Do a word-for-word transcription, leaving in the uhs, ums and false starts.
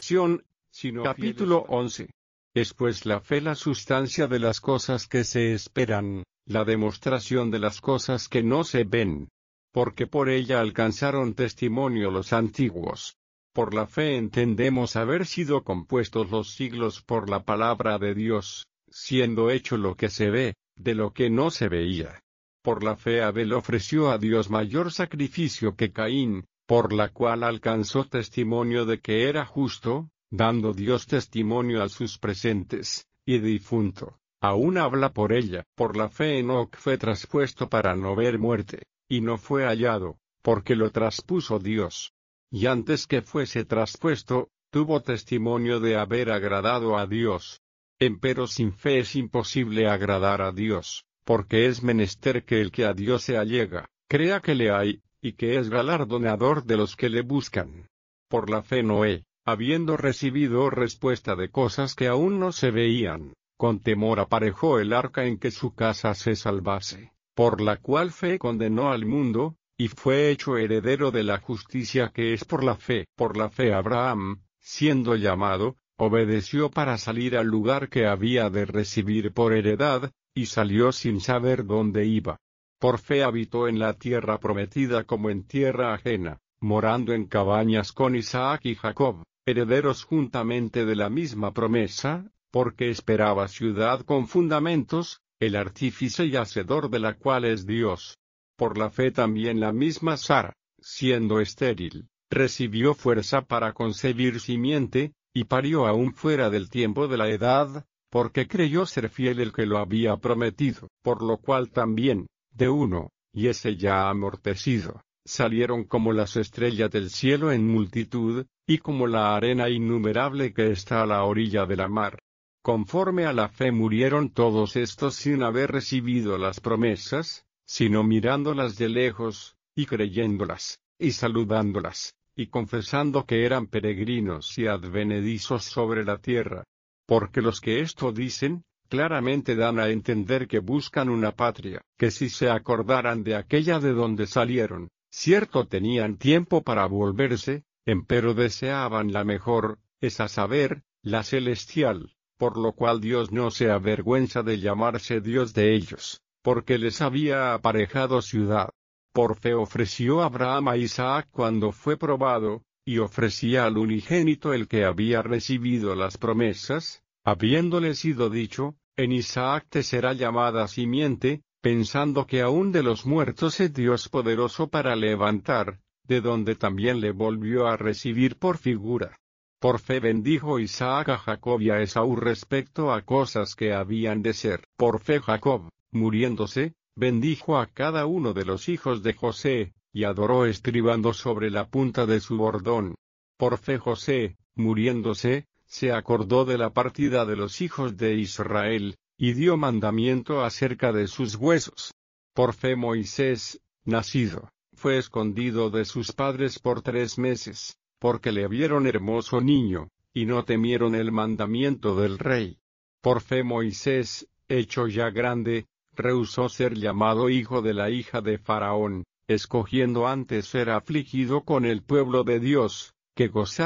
demostración, sino capítulo once. Es pues la fe la sustancia de las cosas que se esperan, la demostración de las cosas que no se ven. Porque por ella alcanzaron testimonio los antiguos. Por la fe entendemos haber sido compuestos los siglos por la palabra de Dios, siendo hecho lo que se ve, de lo que no se veía. Por la fe Abel ofreció a Dios mayor sacrificio que Caín, por la cual alcanzó testimonio de que era justo, dando Dios testimonio a sus presentes, y difunto, aún habla por ella. Por la fe Enoc fue traspuesto para no ver muerte, y no fue hallado, porque lo traspuso Dios. Y antes que fuese traspuesto, tuvo testimonio de haber agradado a Dios. Empero sin fe es imposible agradar a Dios, porque es menester que el que a Dios se allega, crea que le hay, y que es galardonador de los que le buscan. Por la fe Noé, habiendo recibido respuesta de cosas que aún no se veían, con temor aparejó el arca en que su casa se salvase, por la cual fe condenó al mundo, y fue hecho heredero de la justicia que es por la fe. Por la fe Abraham, siendo llamado, obedeció para salir al lugar que había de recibir por heredad, y salió sin saber dónde iba. Por fe habitó en la tierra prometida como en tierra ajena, morando en cabañas con Isaac y Jacob, herederos juntamente de la misma promesa, porque esperaba ciudad con fundamentos, el artífice y hacedor de la cual es Dios. Por la fe también la misma Sara, siendo estéril, recibió fuerza para concebir simiente, y parió aún fuera del tiempo de la edad, porque creyó ser fiel el que lo había prometido, por lo cual también, de uno, y ese ya amortecido, salieron como las estrellas del cielo en multitud, y como la arena innumerable que está a la orilla de la mar. Conforme a la fe murieron todos estos sin haber recibido las promesas, sino mirándolas de lejos, y creyéndolas, y saludándolas, y confesando que eran peregrinos y advenedizos sobre la tierra. Porque los que esto dicen, claramente dan a entender que buscan una patria, que si se acordaran de aquella de donde salieron, cierto tenían tiempo para volverse, empero deseaban la mejor, es a saber, la celestial, por lo cual Dios no se avergüenza de llamarse Dios de ellos, porque les había aparejado ciudad. Por fe ofreció Abraham a Isaac cuando fue probado, y ofrecía al unigénito el que había recibido las promesas, habiéndole sido dicho, en Isaac te será llamada simiente, pensando que aún de los muertos es Dios poderoso para levantar, de donde también le volvió a recibir por figura. Por fe bendijo Isaac a Jacob y a Esaú respecto a cosas que habían de ser. Por fe Jacob, muriéndose, bendijo a cada uno de los hijos de José, y adoró estribando sobre la punta de su bordón. Por fe José, muriéndose, se acordó de la partida de los hijos de Israel, y dio mandamiento acerca de sus huesos. Por fe Moisés, nacido, fue escondido de sus padres por tres meses, porque le vieron hermoso niño, y no temieron el mandamiento del rey. Por fe Moisés, hecho ya grande, rehusó ser llamado hijo de la hija de Faraón, escogiendo antes ser afligido con el pueblo de Dios, que gozar